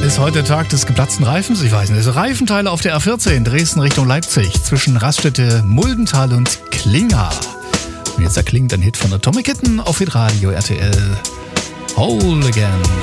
Ist heute der Tag des geplatzten Reifens? Ich weiß nicht. Also Reifenteile auf der A14, Dresden Richtung Leipzig, zwischen Raststätte Muldental und Klinga. Und jetzt erklingt ein Hit von Atomic Kitten auf Hitradio RTL. Whole Again.